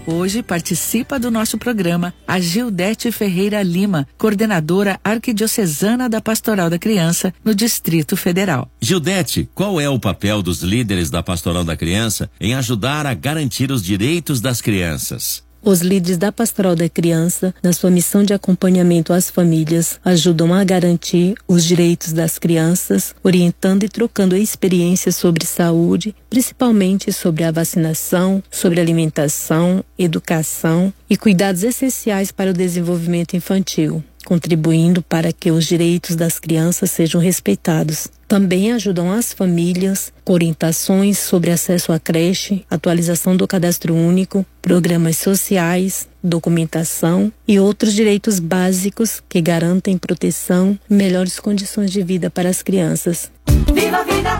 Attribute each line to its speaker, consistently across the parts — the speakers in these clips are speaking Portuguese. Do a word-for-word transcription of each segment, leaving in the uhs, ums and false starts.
Speaker 1: Hoje participa do nosso programa a Gildete Ferreira Lima, coordenadora arquidiocesana da Pastoral da Criança no Distrito Federal.
Speaker 2: Gildete, qual é o papel dos líderes da Pastoral da Criança em ajudar a garantir os direitos das crianças?
Speaker 3: Os líderes da Pastoral da Criança, na sua missão de acompanhamento às famílias, ajudam a garantir os direitos das crianças, orientando e trocando experiências sobre saúde, principalmente sobre a vacinação, sobre alimentação, educação e cuidados essenciais para o desenvolvimento infantil, contribuindo para que os direitos das crianças sejam respeitados. Também ajudam as famílias com orientações sobre acesso à creche, atualização do cadastro único, programas sociais, documentação e outros direitos básicos que garantem proteção e melhores condições de vida para as crianças.
Speaker 1: Viva a vida!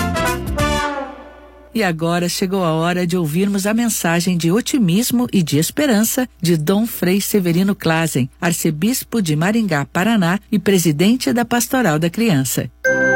Speaker 1: E agora chegou a hora de ouvirmos a mensagem de otimismo e de esperança de Dom Frei Severino Clasen, arcebispo de Maringá, Paraná e presidente da Pastoral da Criança.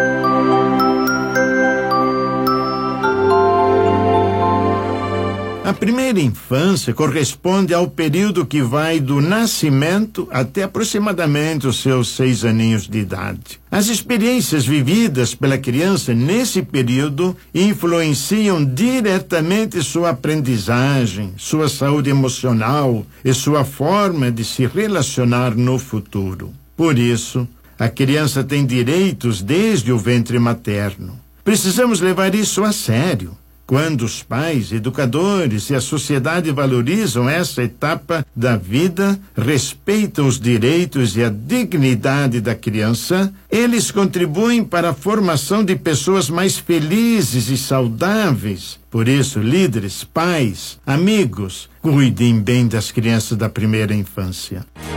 Speaker 4: A primeira infância corresponde ao período que vai do nascimento até aproximadamente os seus seis aninhos de idade. As experiências vividas pela criança nesse período influenciam diretamente sua aprendizagem, sua saúde emocional e sua forma de se relacionar no futuro. Por isso, a criança tem direitos desde o ventre materno. Precisamos levar isso a sério. Quando os pais, educadores e a sociedade valorizam essa etapa da vida, respeitam os direitos e a dignidade da criança, eles contribuem para a formação de pessoas mais felizes e saudáveis. Por isso, líderes, pais, amigos, cuidem bem das crianças da primeira infância.